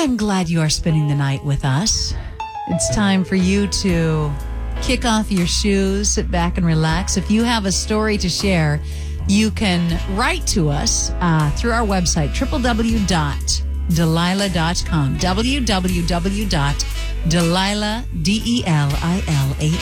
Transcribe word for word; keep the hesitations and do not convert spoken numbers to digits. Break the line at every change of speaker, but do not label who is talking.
I'm glad you are spending the night with us. It's time for you to kick off your shoes, sit back and relax. If you have a story to share, you can write to us uh, through our website, w w w dot delilah dot com, w w w dot delilah, D E L I L A